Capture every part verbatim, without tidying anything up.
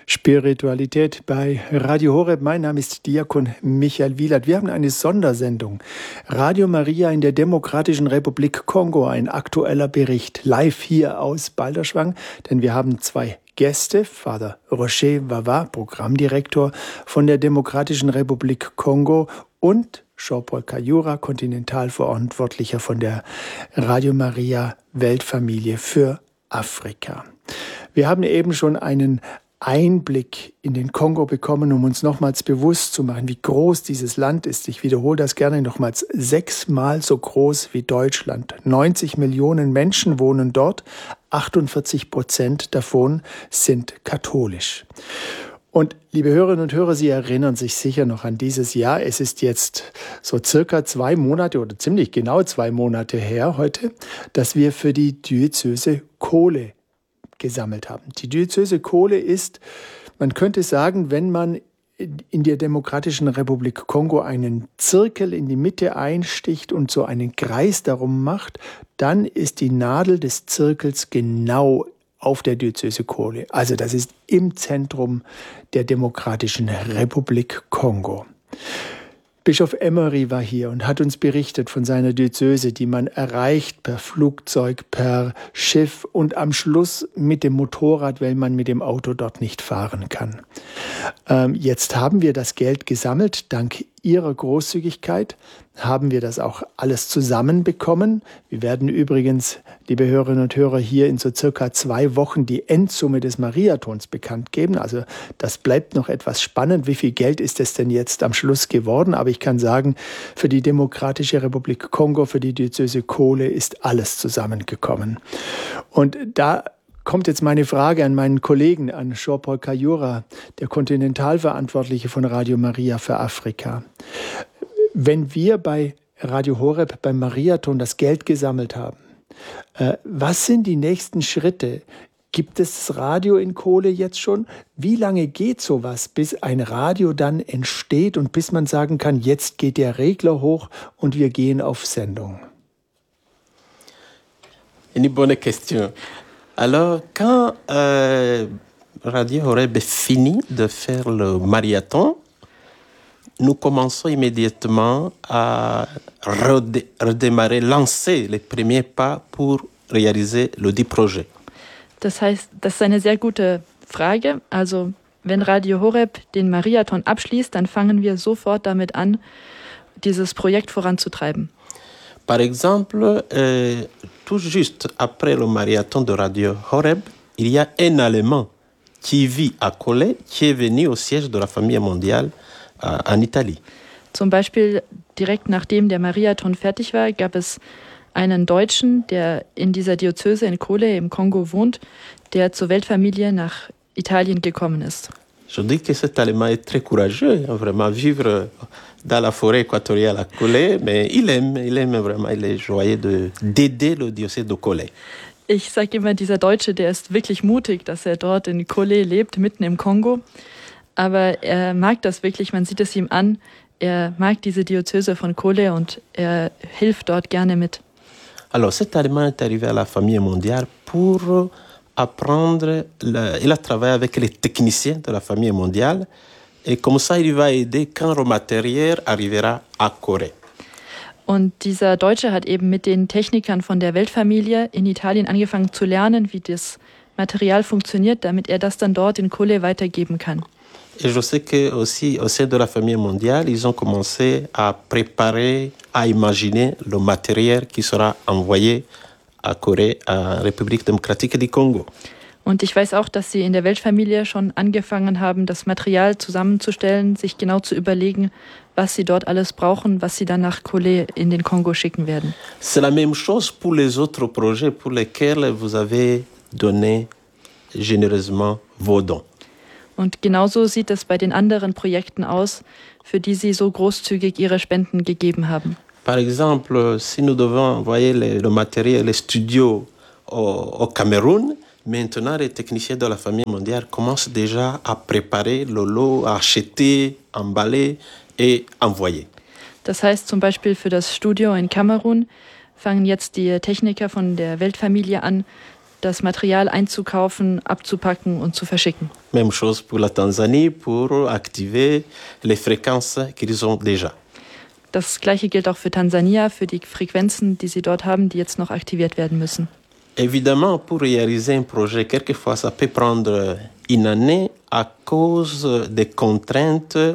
Spiritualität bei Radio Horeb. Mein Name ist Diakon Michael Wielert. Wir haben eine Sondersendung. Radio Maria in der Demokratischen Republik Kongo. Ein aktueller Bericht live hier aus Balderschwang. Denn wir haben zwei Gäste. Vater Roger Vava, Programmdirektor von der Demokratischen Republik Kongo, und Jean-Paul Kayura, Kontinentalverantwortlicher von der Radio Maria Weltfamilie für Afrika. Wir haben eben schon einen Einblick in den Kongo bekommen, um uns nochmals bewusst zu machen, wie groß dieses Land ist. Ich wiederhole das gerne nochmals: sechsmal so groß wie Deutschland. neunzig Millionen Menschen wohnen dort, achtundvierzig Prozent davon sind katholisch. Und liebe Hörerinnen und Hörer, Sie erinnern sich sicher noch an dieses Jahr. Es ist jetzt so circa zwei Monate oder ziemlich genau zwei Monate her heute, dass wir für die Diözese Kohle gesammelt haben. Die Diözese Kohle ist, man könnte sagen, wenn man in der Demokratischen Republik Kongo einen Zirkel in die Mitte einsticht und so einen Kreis darum macht, dann ist die Nadel des Zirkels genau auf der Diözese Kohle. Also das ist im Zentrum der Demokratischen Republik Kongo. Bischof Emery war hier und hat uns berichtet von seiner Diözese, die man erreicht per Flugzeug, per Schiff und am Schluss mit dem Motorrad, weil man mit dem Auto dort nicht fahren kann. Ähm, jetzt haben wir das Geld gesammelt. Dank Ihrer Großzügigkeit haben wir das auch alles zusammenbekommen. Wir werden übrigens, liebe Hörerinnen und Hörer, hier in so circa zwei Wochen die Endsumme des Mariathons bekannt geben. Also das bleibt noch etwas spannend. Wie viel Geld ist es denn jetzt am Schluss geworden? Aber ich kann sagen, für die Demokratische Republik Kongo, für die Diözese Kohle ist alles zusammengekommen. Und da kommt jetzt meine Frage an meinen Kollegen, an Jean-Paul Kayura, der Kontinentalverantwortliche von Radio Maria für Afrika. Wenn wir bei Radio Horeb beim Mariathon das Geld gesammelt haben, äh, was sind die nächsten Schritte? Gibt es das Radio in Kohle jetzt schon? Wie lange geht sowas, bis ein Radio dann entsteht und bis man sagen kann, jetzt geht der Regler hoch und wir gehen auf Sendung? Eine bonne question. Alors, quand euh, Radio Horeb finit de faire le marathon, nous commençons immédiatement à redé- redémarrer, lancer les premiers pas pour réaliser le dit projet. Das heißt, das ist eine sehr gute Frage. Also, wenn Radio Horeb den Mariathon abschließt, dann fangen wir sofort damit an, dieses Projekt voranzutreiben. Par exemple, euh, tout juste après le marathon de Radio Horeb, il y a un Allemand qui vit à Colle, qui est venu au siège de la Famille mondiale euh, en Italie. Zum Beispiel direkt nachdem der Mariathon fertig war, gab es einen Deutschen, der in dieser Diözese in Kohle im Kongo wohnt, der zur Weltfamilie nach Italien gekommen ist. Je dis que cet Allemand est très courageux, hein, vraiment vivre dans la forêt équatoriale à Colle, mais il aime, il aime vraiment, il est joyeux de, d'aider le diocèse de Colle. Ich sage immer, dieser Deutsche, der ist wirklich mutig, dass er dort in Kolle lebt, mitten im Kongo. Aber er mag das wirklich, man sieht es ihm an. Er mag diese Diözese von Kolle und er hilft dort gerne mit. Alors, cet Allemand est arrivé à la Famille mondiale pour apprendre, le, il a travaillé avec les techniciens de la Famille mondiale et comme ça, il va aider quand le matériel arrivera à Corée. Und dieser Deutsche hat eben mit den Technikern von der Weltfamilie in Italien angefangen zu lernen, wie das Material funktioniert, damit er das dann dort in Kohle weitergeben kann. Et je sais que aussi au sein de la Famille mondiale, ils ont commencé à préparer, à imaginer le matériel qui sera envoyé à Corée, à République démocratique du Congo. Und ich weiß auch, dass sie in der Weltfamilie schon angefangen haben, das Material zusammenzustellen, sich genau zu überlegen, was sie dort alles brauchen, was sie dann nach Kolle in den Kongo schicken werden. C'est la même chose pour les autres projets pour lesquels vous avez donné généreusement vos dons. Und genauso sieht es bei den anderen Projekten aus, für die sie so großzügig ihre Spenden gegeben haben. Par exemple, si nous devons envoyer le, le matériel, les studios au, au Cameroun, maintenant les techniciens de la Famille mondiale commencent déjà à préparer le lot, à acheter, emballer et envoyer. Das heißt zum Beispiel für das Studio in Kamerun fangen jetzt die Techniker von der Weltfamilie an, das Material einzukaufen, abzupacken und zu verschicken. Même chose pour la Tanzanie, pour activer les fréquences qu'ils ont déjà. Das Gleiche gilt auch für Tansania, für die Frequenzen, die sie dort haben, die jetzt noch aktiviert werden müssen. Évidemment, pour réaliser un projet, quelquefois, ça peut prendre une année à cause des contraintes euh,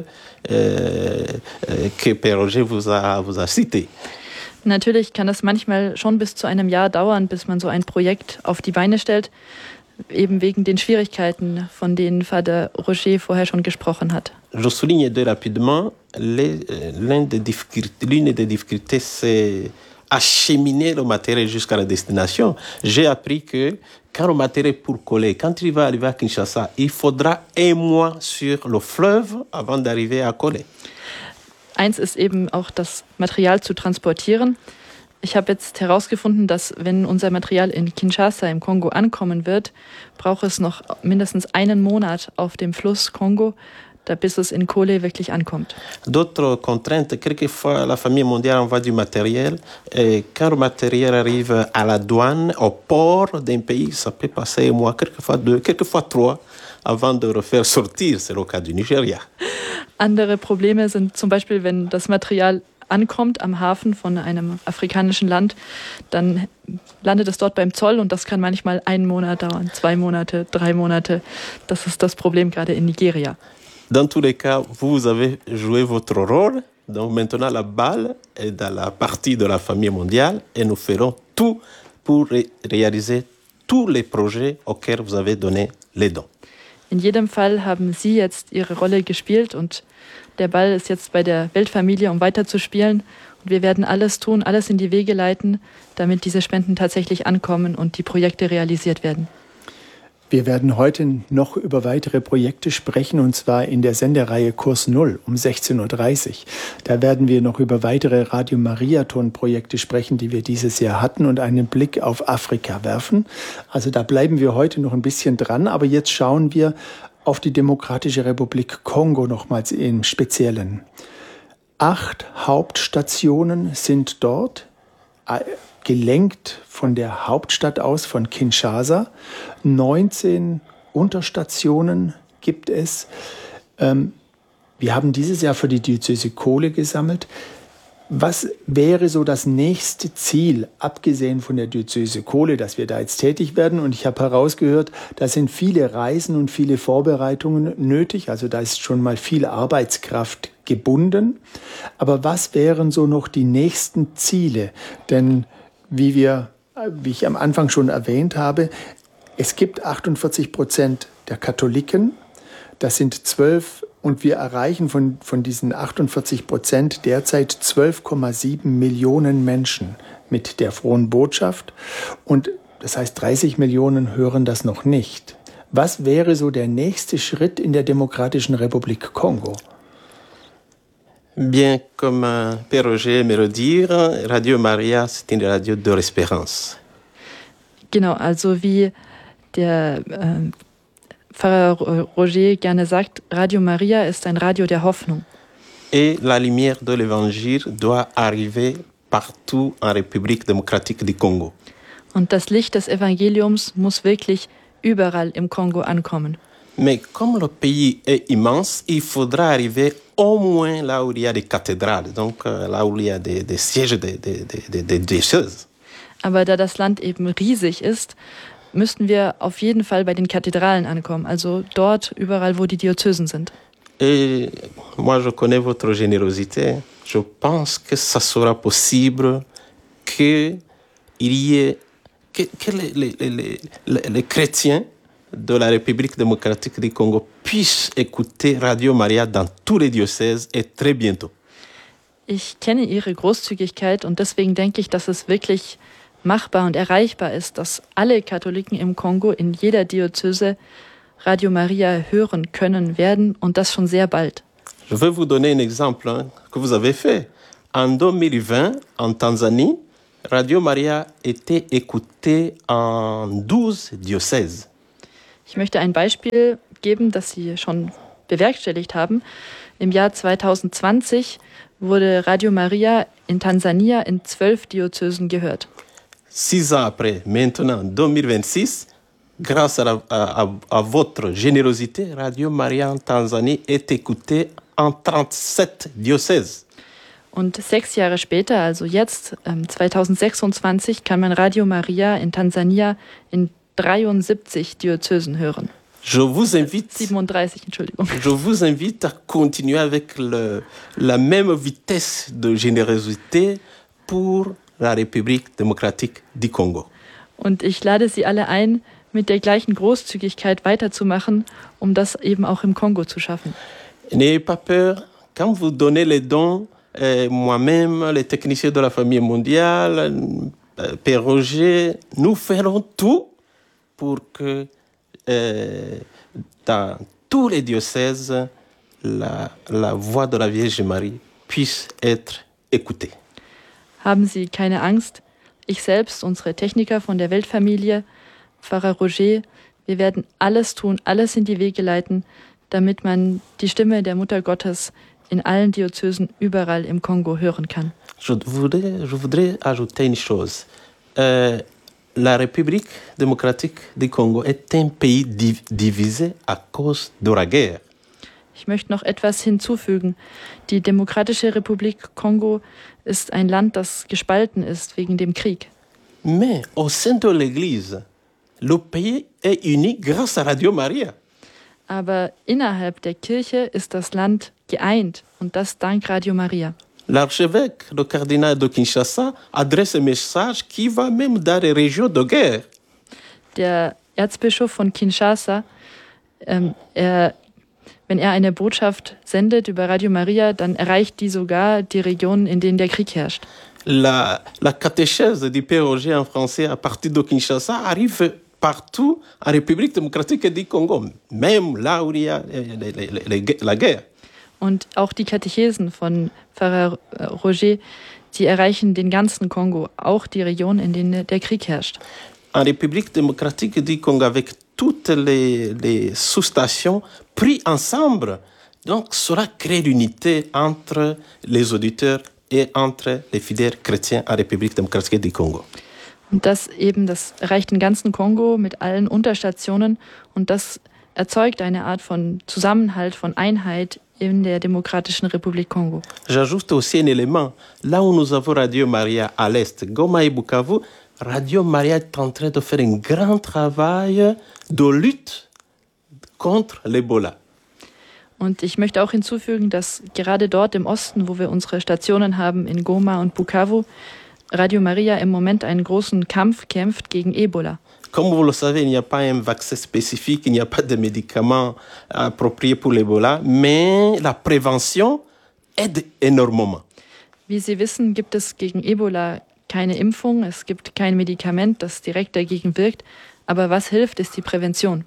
que Père Roger vous a, vous a citées. Natürlich kann es manchmal schon bis zu einem Jahr dauern, bis man so ein Projekt auf die Beine stellt, eben wegen den Schwierigkeiten, von denen Vater Roger vorher schon gesprochen hat. Je souligne deux rapidement. Les, l'une des difficultés, l'une des difficultés, c'est acheminer le matériel jusqu'à la destination. J'ai appris que quand le matériel est pour coller, quand il va arriver à Kinshasa, il faudra un mois sur le fleuve avant d'arriver à coller. Eins ist eben auch das Material zu transportieren. Ich habe jetzt herausgefunden, dass wenn unser Material in Kinshasa im Kongo ankommen wird, braucht es noch mindestens einen Monat auf dem Fluss Kongo, da bis es in Kole wirklich ankommt. D'autres contraintes, quelquefois la famille mondiale envoie du matériel et quand le matériel arrive à la douane, au port d'un pays, ça peut passer un mois, quelquefois deux, quelquefois trois, avant de refaire sortir, c'est le cas du Nigeria. Andere Probleme sind zum Beispiel, wenn das Material ankommt am Hafen von einem afrikanischen Land, dann landet es dort beim Zoll und das kann manchmal einen Monat dauern, zwei Monate, drei Monate. Das ist das Problem gerade in Nigeria. Dans tous les cas, vous avez joué votre rôle. Donc maintenant, la balle est dans la partie de la famille mondiale et nous ferons tout pour ré- réaliser tous les projets auxquels vous avez donné les dons. In jedem Fall haben Sie jetzt Ihre Rolle gespielt und der Ball ist jetzt bei der Weltfamilie, um weiterzuspielen. Und wir werden alles tun, alles in die Wege leiten, damit diese Spenden tatsächlich ankommen und die Projekte realisiert werden. Wir werden heute noch über weitere Projekte sprechen, und zwar in der Sendereihe Kurs Null um sechzehn Uhr dreißig. Da werden wir noch über weitere Radio Mariathon-Projekte sprechen, die wir dieses Jahr hatten, und einen Blick auf Afrika werfen. Also da bleiben wir heute noch ein bisschen dran, aber jetzt schauen wir auf die Demokratische Republik Kongo nochmals im Speziellen. Acht Hauptstationen sind dort, gelenkt von der Hauptstadt aus, von Kinshasa. neunzehn Unterstationen gibt es. Ähm, wir haben dieses Jahr für die Diözese Kohle gesammelt. Was wäre so das nächste Ziel, abgesehen von der Diözese Kohle, dass wir da jetzt tätig werden? Und ich habe herausgehört, da sind viele Reisen und viele Vorbereitungen nötig. Also da ist schon mal viel Arbeitskraft gebunden. Aber was wären so noch die nächsten Ziele? Denn wie wir, wie ich am Anfang schon erwähnt habe, es gibt achtundvierzig Prozent der Katholiken, das sind zwölf, und wir erreichen von, von diesen achtundvierzig Prozent derzeit zwölf Komma sieben Millionen Menschen mit der frohen Botschaft. Und das heißt, dreißig Millionen hören das noch nicht. Was wäre so der nächste Schritt in der Demokratischen Republik Kongo? Bien, comme euh, Père Roger aime le dire, Radio Maria, c'est une radio de l'espérance. Genau, also wie der äh, Pfarrer Roger gerne sagt, Radio Maria ist ein Radio der Hoffnung. Et la lumière de l'Évangile doit arriver partout en République démocratique du Congo. Und das Licht des Evangeliums muss wirklich überall im Kongo ankommen. Mais comme le pays est immense, il faudra arriver au moins là où il y a des cathédrales, donc euh, là où il y a des, des sièges des des des des diocèses. Aber da das Land eben riesig ist, müssten wir auf jeden Fall bei den Kathedralen ankommen, also dort überall, wo die Diözesen sind. Et moi, je connais votre générosité. Je pense que ça sera possible que il y ait que, que les, les, les, les, les chrétiens de la République démocratique du Congo puissent écouter Radio Maria dans tous les diocèses et très bientôt. Ich kenne Ihre Großzügigkeit und deswegen denke ich, dass es wirklich machbar und erreichbar ist, dass alle Katholiken im Kongo in jeder Diözese Radio Maria hören können werden und das schon sehr bald. Je vais vous donner un exemple hein, que vous avez fait. En deux mille vingt, en Tanzanie, Radio Maria était écoutée en douze diocèses. Ich möchte ein Beispiel geben, das Sie schon bewerkstelligt haben. Im Jahr zwanzig zwanzig wurde Radio Maria in Tansania in zwölf Diözesen gehört. six ans après, maintenant, deux mille vingt-six, grâce à, la, à, à votre générosité, Radio Maria en Tansanie est écoutée en trente-sept diocèses. Und sechs Jahre später, also jetzt, ähm, zwanzig sechsundzwanzig, kann man Radio Maria in Tansania in dreiundsiebzig Diözesen hören. Je vous invite, siebenunddreißig, Entschuldigung. Je vous invite à continuer avec le, la même vitesse de générosité pour la République démocratique du Congo. Und ich lade Sie alle ein, mit der gleichen Großzügigkeit weiterzumachen, um das eben auch im Kongo zu schaffen. N'ayez pas peur, quand vous donnez les dons, euh, moi-même, les techniciens de la famille mondiale, euh, Père Roger, nous ferons tout pour que euh, dans tous les diocèses, la, la voix de la Vierge Marie puisse être écoutée. Haben Sie keine Angst. Ich selbst, unsere Techniker von der Weltfamilie, Pfarrer Roger, wir werden alles tun, alles in die Wege leiten, damit man die Stimme der Mutter Gottes in allen Diözesen überall im Kongo hören kann. Je voudrais, je voudrais ajouter une chose. Euh, la République démocratique du Congo est un pays div- divisé à cause de la guerre. Ich möchte noch etwas hinzufügen. Die Demokratische Republik Kongo ist ein Land, das gespalten ist wegen dem Krieg. Mais au sein de l'Église, le pays est uni grâce à Radio Maria. Aber innerhalb der Kirche ist das Land geeint und das dank Radio Maria. L'archevêque, le cardinal de Kinshasa, adresse un message qui va même dans les régions de guerre. Der Erzbischof von Kinshasa, ähm, er, wenn er eine Botschaft sendet über Radio Maria, dann erreicht die sogar die Regionen, in denen der Krieg herrscht. La, la catéchèse du Père Roger en français à partir de Kinshasa arrive partout en République démocratique du Congo, même là où il y a les, les, les, la guerre. Und auch die Katechesen von Pfarrer Roger, die erreichen den ganzen Kongo, auch die Regionen, in denen der Krieg herrscht. En République démocratique du Congo, avec toutes les, les sous-stations pris ensemble, donc cela crée l'unité entre les auditeurs et entre les fidèles chrétiens en République démocratique du Congo. Und das eben, das erreicht den ganzen Kongo mit allen Unterstationen und das erzeugt eine Art von Zusammenhalt, von Einheit in der Demokratischen Republik Kongo. J'ajoute aussi un élément. Là où nous avons Radio Maria à l'Est, Goma et Bukavu, Radio Maria est en train de faire un grand travail de lutte contre l'Ebola. Und ich möchte auch hinzufügen, dass gerade dort im Osten, wo wir unsere Stationen haben, in Goma und Bukavu, Radio Maria im Moment einen großen Kampf kämpft gegen Ebola. Comme vous le savez, il n'y a pas un vaccin spécifique, il n'y a pas de médicaments appropriés pour l'Ebola, mais la prévention aide énormément. Wie Sie wissen, gibt es gegen Ebola keine Impfung, es gibt kein Medikament, das direkt dagegen wirkt, aber was hilft, ist die Prävention.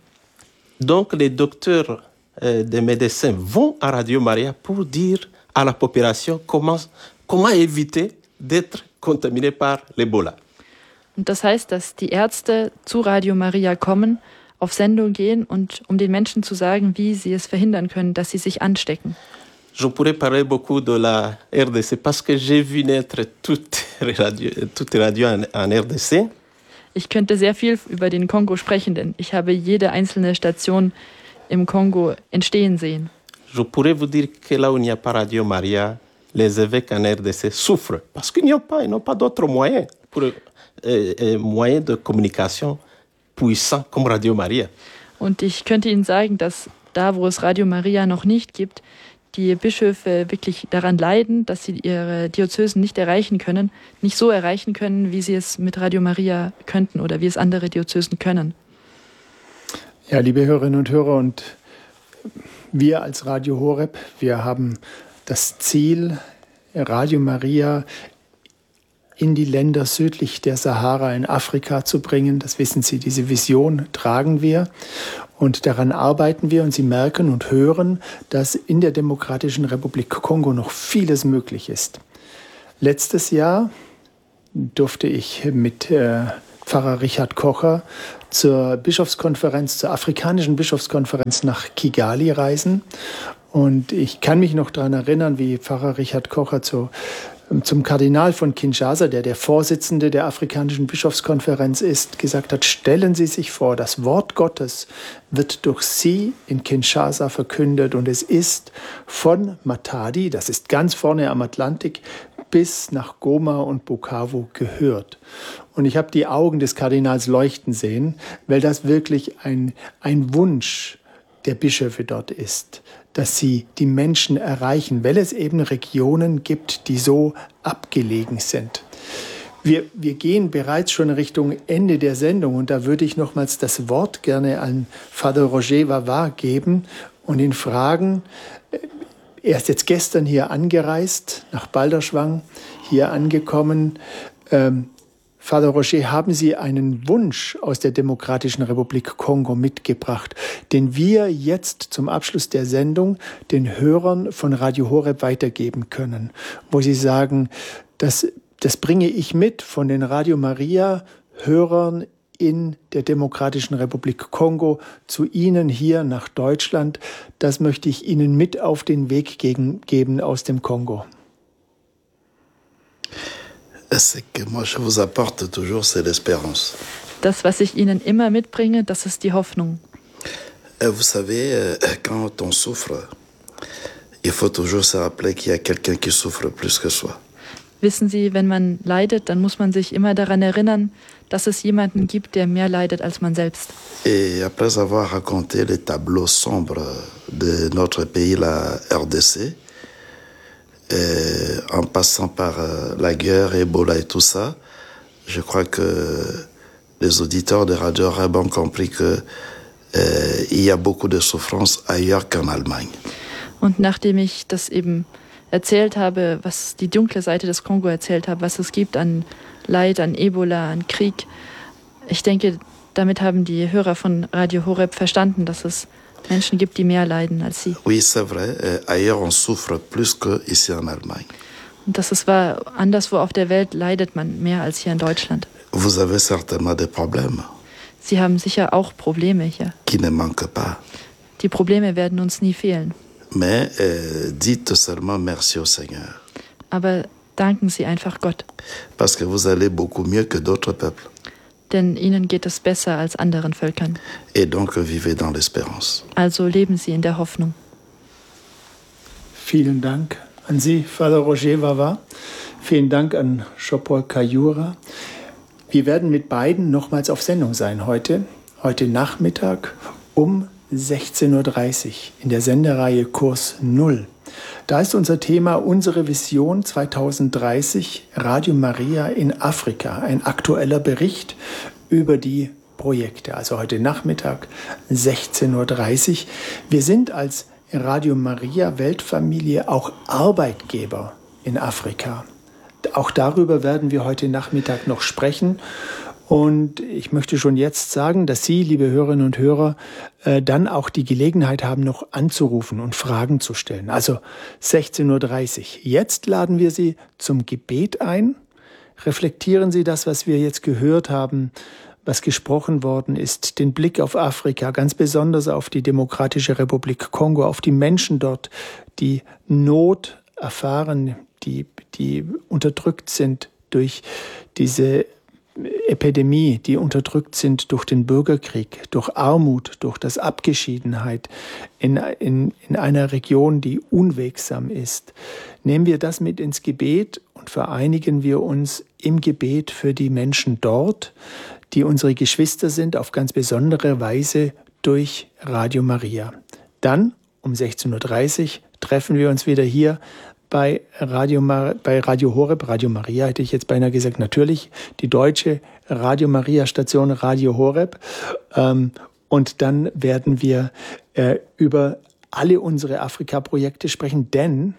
Donc les docteurs, euh, des médecins vont à Radio Maria pour dire à la population comment, comment éviter d'être contaminé par l'Ebola. Und das heißt, dass die Ärzte zu Radio Maria kommen, auf Sendung gehen und um den Menschen zu sagen, wie sie es verhindern können, dass sie sich anstecken. Je pourrais parler beaucoup de la R D C parce que j'ai vu naître toutes les radios, toutes les radios en, en R D C. Ich könnte sehr viel über den Kongo sprechen, denn ich habe jede einzelne Station im Kongo entstehen sehen. Je pourrais vous dire que là où il n'y a pas Radio Maria, les évêques en R D C souffrent parce qu'ils n'ont pas, ils n'ont pas d'autres moyens pour euh, euh, moyens de communication puissants comme Radio Maria. Und ich könnte Ihnen sagen, dass da, wo es Radio Maria noch nicht gibt, die Bischöfe wirklich daran leiden, dass sie ihre Diözesen nicht erreichen können, nicht so erreichen können, wie sie es mit Radio Maria könnten oder wie es andere Diözesen können. Ja, liebe Hörerinnen und Hörer, und wir als Radio Horeb, wir haben das Ziel, Radio Maria in die Länder südlich der Sahara in Afrika zu bringen. Das wissen Sie, diese Vision tragen wir und daran arbeiten wir. Und Sie merken und hören, dass in der Demokratischen Republik Kongo noch vieles möglich ist. Letztes Jahr durfte ich mit äh, Pfarrer Richard Kocher zur Bischofskonferenz, zur afrikanischen Bischofskonferenz nach Kigali reisen. Und ich kann mich noch daran erinnern, wie Pfarrer Richard Kocher zu zum Kardinal von Kinshasa, der der Vorsitzende der Afrikanischen Bischofskonferenz ist, gesagt hat, stellen Sie sich vor, das Wort Gottes wird durch Sie in Kinshasa verkündet und es ist von Matadi, das ist ganz vorne am Atlantik, bis nach Goma und Bukavu gehört. Und ich habe die Augen des Kardinals leuchten sehen, weil das wirklich ein, ein Wunsch der Bischöfe dort ist, dass sie die Menschen erreichen, weil es eben Regionen gibt, die so abgelegen sind. Wir, wir gehen bereits schon Richtung Ende der Sendung und da würde ich nochmals das Wort gerne an Father Roger Vavá geben und ihn fragen, er ist jetzt gestern hier angereist, nach Balderschwang, hier angekommen. Ähm, Father Roger, haben Sie einen Wunsch aus der Demokratischen Republik Kongo mitgebracht, den wir jetzt zum Abschluss der Sendung den Hörern von Radio Horeb weitergeben können, wo Sie sagen, das, das bringe ich mit von den Radio Maria Hörern in der Demokratischen Republik Kongo zu Ihnen hier nach Deutschland. Das möchte ich Ihnen mit auf den Weg gegen, geben aus dem Kongo. C'est que moi je vous apporte toujours, c'est l'espérance. Das, was ich Ihnen immer mitbringe, das ist die Hoffnung. Vous savez, quand on souffre, il faut toujours se rappeler qu'il y a quelqu'un qui souffre plus que soi. Wissen Sie, wenn man leidet, dann muss man sich immer daran erinnern, dass es jemanden gibt, der mehr leidet als man selbst. Et après avoir raconté les tableaux sombres de notre pays, la R D C, et en passant par la guerre, Ebola et tout ça, je crois que les auditeurs de Radio Horeb ont compris que euh, il y a beaucoup de souffrance ailleurs qu'en Allemagne. Und nachdem ich das eben erzählt habe, was die dunkle Seite des Kongo erzählt habe, was es gibt an Leid, an Ebola, an Krieg. Ich denke, damit haben die Hörer von Radio Horeb verstanden, dass es Menschen gibt, die mehr leiden als sie. Oui, c'est vrai. Ailleurs, on souffre plus que ici en Allemagne. Und das ist wahr, anderswo auf der Welt leidet man mehr als hier in Deutschland. Vous avez certainement des problèmes. Sie haben sicher auch Probleme hier. Qui ne manquent pas. Die Probleme werden uns nie fehlen. Mais euh, dites seulement merci au Seigneur. Aber danken Sie einfach Gott. Parce que vous allez beaucoup mieux que d'autres peuples. Denn ihnen geht es besser als anderen Völkern. Et donc vivez dans l'espérance. Also leben Sie in der Hoffnung. Vielen Dank an Sie, Father Roger Vavá. Vielen Dank an Jean-Paul Kayura. Wir werden mit beiden nochmals auf Sendung sein heute, heute Nachmittag um sechzehn Uhr dreißig in der Sendereihe Kurs Null. Da ist unser Thema unsere Vision zweitausenddreißig, Radio Maria in Afrika, ein aktueller Bericht über die Projekte. Also heute Nachmittag sechzehn Uhr dreißig. Wir sind als Radio Maria Weltfamilie auch Arbeitgeber in Afrika. Auch darüber werden wir heute Nachmittag noch sprechen. Und ich möchte schon jetzt sagen, dass Sie, liebe Hörerinnen und Hörer, äh, dann auch die Gelegenheit haben, noch anzurufen und Fragen zu stellen. Also sechzehn Uhr dreißig. Jetzt laden wir Sie zum Gebet ein. Reflektieren Sie das, was wir jetzt gehört haben, was gesprochen worden ist, den Blick auf Afrika, ganz besonders auf die Demokratische Republik Kongo, auf die Menschen dort, die Not erfahren, die, die unterdrückt sind durch diese Epidemie, die unterdrückt sind durch den Bürgerkrieg, durch Armut, durch das Abgeschiedenheit in, in, in einer Region, die unwegsam ist. Nehmen wir das mit ins Gebet und vereinigen wir uns im Gebet für die Menschen dort, die unsere Geschwister sind, auf ganz besondere Weise durch Radio Maria. Dann um sechzehn Uhr dreißig treffen wir uns wieder hier bei Radio, Mar- bei Radio Horeb, Radio Maria hätte ich jetzt beinahe gesagt, natürlich die deutsche Radio Maria Station Radio Horeb. Ähm, und dann werden wir äh, über alle unsere Afrika-Projekte sprechen, denn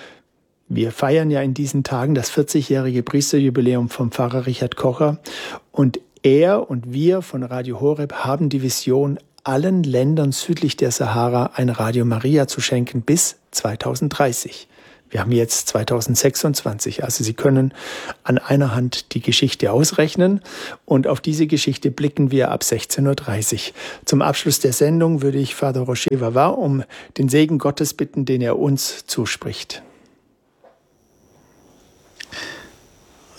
wir feiern ja in diesen Tagen das vierzigjährige Priesterjubiläum vom Pfarrer Richard Kocher und er und wir von Radio Horeb haben die Vision, allen Ländern südlich der Sahara ein Radio Maria zu schenken bis zweitausenddreißig. Wir haben jetzt zweitausendsechsundzwanzig, also Sie können an einer Hand die Geschichte ausrechnen und auf diese Geschichte blicken wir ab sechzehn Uhr dreißig. Zum Abschluss der Sendung würde ich Father Roger Vavá um den Segen Gottes bitten, den er uns zuspricht.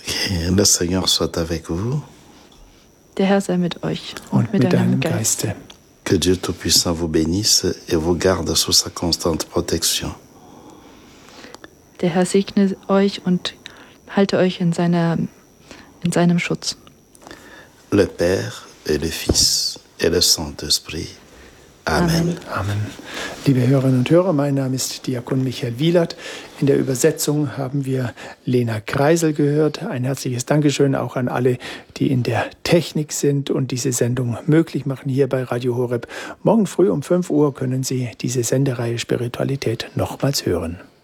Que le Seigneur soit avec vous. Der Herr sei mit euch und, Und mit, mit deinem deinem Geist. Geiste. Que Dieu Tout-Puissant vous bénisse et vous garde sous sa constante protection. Der Herr segne euch und halte euch in, seiner, in seinem Schutz. Le Père et le Fils et le Saint-Esprit. Amen. Amen. Liebe Hörerinnen und Hörer, mein Name ist Diakon Michael Wielert. In der Übersetzung haben wir Lena Kreisel gehört. Ein herzliches Dankeschön auch an alle, die in der Technik sind und diese Sendung möglich machen hier bei Radio Horeb. Morgen früh um fünf Uhr können Sie diese Sendereihe Spiritualität nochmals hören.